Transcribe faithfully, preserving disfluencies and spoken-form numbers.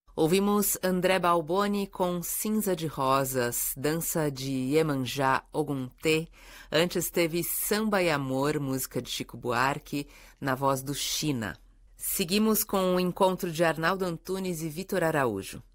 Ouvimos André Balboni com Cinza de Rosas, dança de Iemanjá Oguntê. Antes teve Samba e Amor, música de Chico Buarque, na voz do China. Seguimos com o encontro de Arnaldo Antunes e Vitor Araújo.